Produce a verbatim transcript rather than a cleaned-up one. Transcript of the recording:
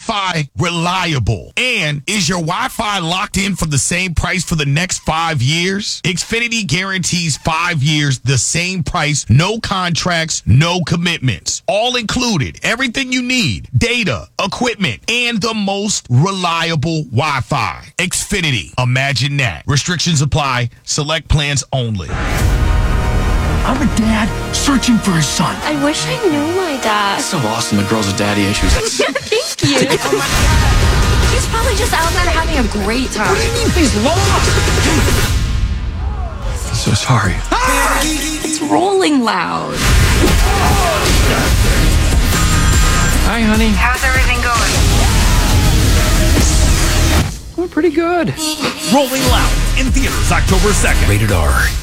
Wi-Fi reliable? And is your Wi-Fi locked in for the same price for the next five years? Xfinity guarantees five years, the same price, no contracts, no commitments. All included, everything you need, data, equipment, and the most reliable Wi-Fi. Xfinity, imagine that. Restrictions apply, select plans only. I'm a dad searching for his son. I wish I knew my dad. It's so awesome the girls with daddy issues. Thank you. Oh my God. He's probably just out there having a great time. What do you mean he's lost? I'm so sorry. It's rolling loud. Hi, honey. How's everything going? We're pretty good. Rolling Loud in theaters October second. Rated R.